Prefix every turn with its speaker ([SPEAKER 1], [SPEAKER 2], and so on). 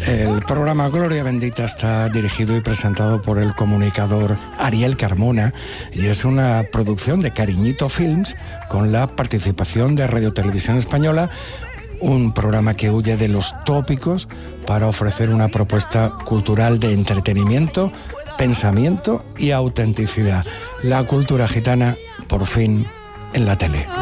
[SPEAKER 1] El programa Gloria Bendita está dirigido y presentado por el comunicador Ariel Carmona y es una producción de Cariñito Films con la participación de Radio Televisión Española, un programa que huye de los tópicos para ofrecer una propuesta cultural de entretenimiento, pensamiento y autenticidad. La cultura gitana, por fin, en la tele.